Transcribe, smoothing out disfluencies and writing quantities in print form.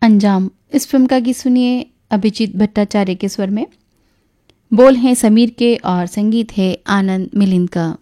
अंजाम इस फिल्म का गीत सुनिए अभिजीत भट्टाचार्य के स्वर में। बोल हैं समीर के और संगीत है आनंद मिलिंद का।